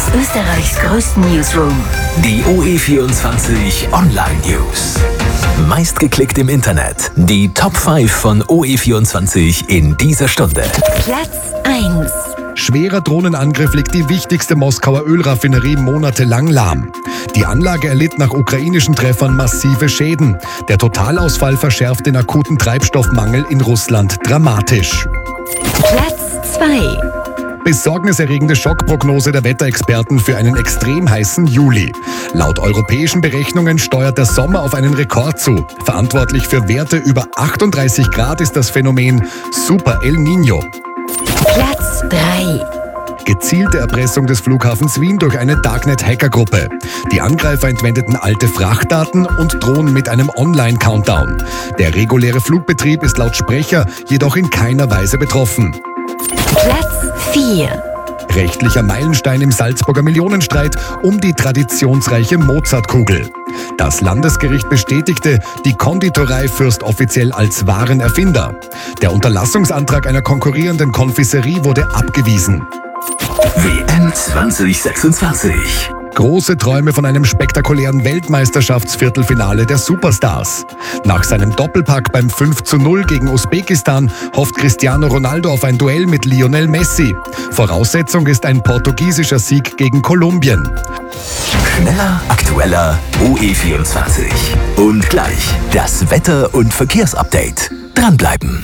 Österreichs größten Newsroom. Die OE24 Online News. Meistgeklickt im Internet. Die Top 5 von OE24 in dieser Stunde. Platz 1. Schwerer Drohnenangriff legt die wichtigste Moskauer Ölraffinerie monatelang lahm. Die Anlage erlitt nach ukrainischen Treffern massive Schäden. Der Totalausfall verschärft den akuten Treibstoffmangel in Russland dramatisch. Platz 2. Besorgniserregende Schockprognose der Wetterexperten für einen extrem heißen Juli. Laut europäischen Berechnungen steuert der Sommer auf einen Rekord zu. Verantwortlich für Werte über 38 Grad ist das Phänomen Super El Niño. Platz 3. Gezielte Erpressung des Flughafens Wien durch eine Darknet-Hackergruppe. Die Angreifer entwendeten alte Frachtdaten und drohen mit einem Online-Countdown. Der reguläre Flugbetrieb ist laut Sprecher jedoch in keiner Weise betroffen. Platz 4. Rechtlicher Meilenstein im Salzburger Millionenstreit um die traditionsreiche Mozartkugel. Das Landesgericht bestätigte, die Konditorei Fürst offiziell als wahren Erfinder. Der Unterlassungsantrag einer konkurrierenden Konfiserie wurde abgewiesen. WM 2026. Große Träume von einem spektakulären Weltmeisterschaftsviertelfinale der Superstars. Nach seinem Doppelpack beim 5:0 gegen Usbekistan hofft Cristiano Ronaldo auf ein Duell mit Lionel Messi. Voraussetzung ist ein portugiesischer Sieg gegen Kolumbien. Schneller, aktueller, OE24. Und gleich das Wetter- und Verkehrsupdate. Dranbleiben.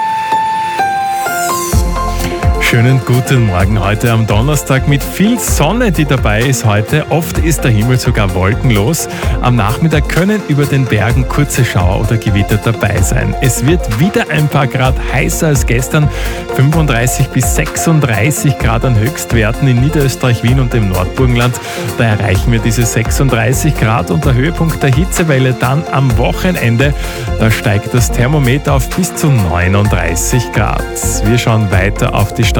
Schönen guten Morgen heute am Donnerstag mit viel Sonne, die dabei ist heute. Oft ist der Himmel sogar wolkenlos. Am Nachmittag können über den Bergen kurze Schauer oder Gewitter dabei sein. Es wird wieder ein paar Grad heißer als gestern. 35 bis 36 Grad an Höchstwerten in Niederösterreich, Wien und im Nordburgenland. Da erreichen wir diese 36 Grad und der Höhepunkt der Hitzewelle dann am Wochenende. Da steigt das Thermometer auf bis zu 39 Grad. Wir schauen weiter auf die